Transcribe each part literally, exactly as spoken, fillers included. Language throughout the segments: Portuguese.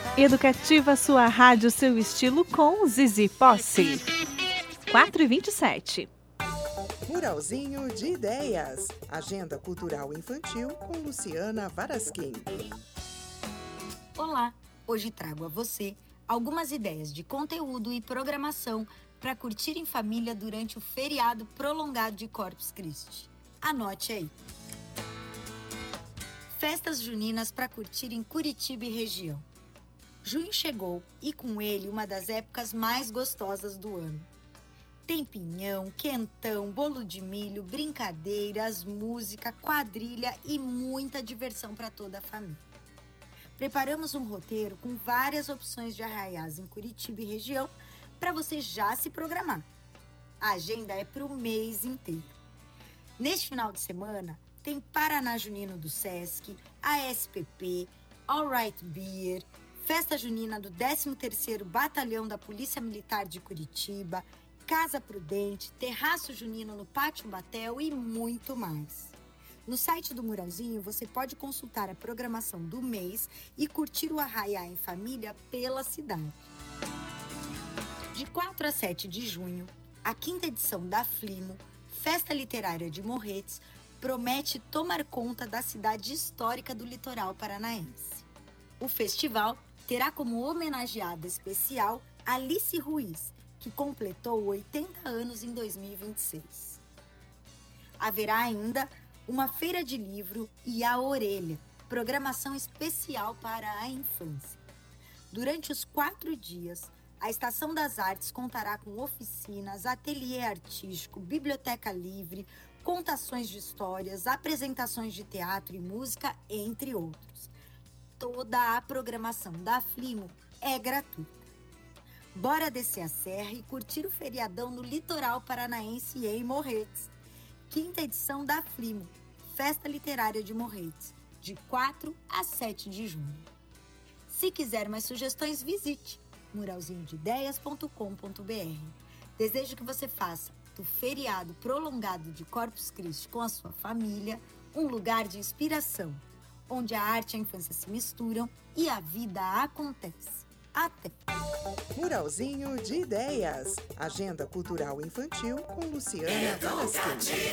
Educativa, sua rádio, seu estilo com Zizi Posse. quatro e vinte e sete. Muralzinho de Ideias. Agenda Cultural Infantil com Luciana Varasquim. Olá! Hoje trago a você algumas ideias de conteúdo e programação para curtir em família durante o feriado prolongado de Corpus Christi. Anote aí! Festas juninas para curtir em Curitiba e região. Junho chegou e com ele uma das épocas mais gostosas do ano. Tem pinhão, quentão, bolo de milho, brincadeiras, música, quadrilha e muita diversão para toda a família. Preparamos um roteiro com várias opções de arraiais em Curitiba e região para você já se programar. A agenda é para o mês inteiro. Neste final de semana, tem Paraná Junino do Sesc, A S P P, All Right Beer, Festa Junina do décimo terceiro Batalhão da Polícia Militar de Curitiba, Casa Prudente, Terraço Junino no Pátio Batel e muito mais. No site do Muralzinho, você pode consultar a programação do mês e curtir o arraiá em família pela cidade. De quatro a sete de junho, a quinta edição da Flimo, Festa Literária de Morretes, promete tomar conta da cidade histórica do litoral paranaense. O festival terá como homenageada especial Alice Ruiz, que completou oitenta anos em dois mil e vinte e seis. Haverá ainda uma feira de livro e a Orelha, programação especial para a infância. Durante os quatro dias, a Estação das Artes contará com oficinas, ateliê artístico, biblioteca livre, contações de histórias, apresentações de teatro e música, entre outros. Toda a programação da Flimo é gratuita. Bora descer a serra e curtir o feriadão no litoral paranaense em Morretes. Quinta edição da Flimo, Festa Literária de Morretes, de quatro a sete de junho. Se quiser mais sugestões, visite muralzinho de ideias ponto com ponto b r. Desejo que você faça do feriado prolongado de Corpus Christi com a sua família um lugar de inspiração, onde a arte e a infância se misturam e a vida acontece. Até! Muralzinho de Ideias. Agenda Cultural Infantil com Luciana Varasquim.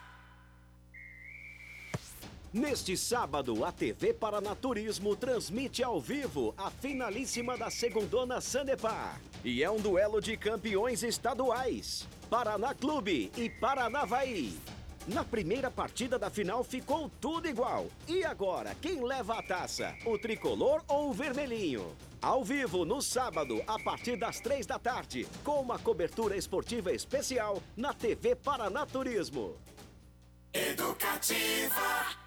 Neste sábado, a T V Paranaturismo transmite ao vivo a finalíssima da Segundona Sanepar. E é um duelo de campeões estaduais, Paraná Clube e Paranavaí. Na primeira partida da final ficou tudo igual. E agora, quem leva a taça? O tricolor ou o vermelhinho? Ao vivo, no sábado, a partir das três da tarde, com uma cobertura esportiva especial na T V Paranaturismo. Educativa.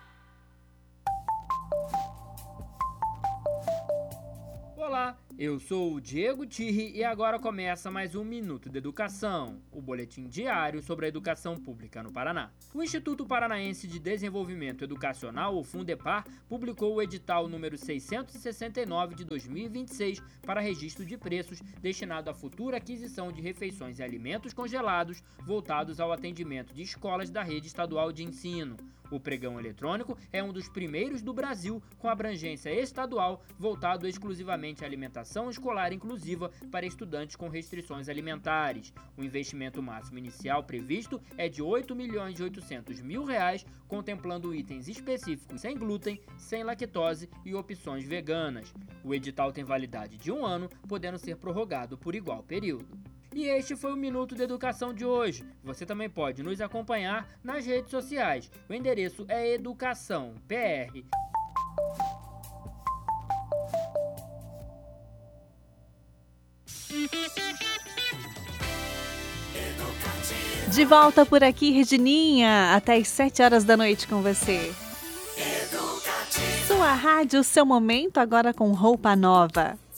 Olá, eu sou o Diego Tirri e agora começa mais um Minuto de Educação, o boletim diário sobre a educação pública no Paraná. O Instituto Paranaense de Desenvolvimento Educacional, o Fundepar, publicou o edital número seiscentos e sessenta e nove de dois mil e vinte e seis para registro de preços destinado à futura aquisição de refeições e alimentos congelados voltados ao atendimento de escolas da rede estadual de ensino. O pregão eletrônico é um dos primeiros do Brasil com abrangência estadual voltado exclusivamente à alimentação escolar inclusiva para estudantes com restrições alimentares. O investimento máximo inicial previsto é de oito milhões e oitocentos mil reais, contemplando itens específicos sem glúten, sem lactose e opções veganas. O edital tem validade de um ano, podendo ser prorrogado por igual período. E este foi o Minuto da Educação de hoje. Você também pode nos acompanhar nas redes sociais. O endereço é Educação P R. De volta por aqui, Regininha, até às sete horas da noite com você. Sua rádio, seu momento, agora com roupa nova.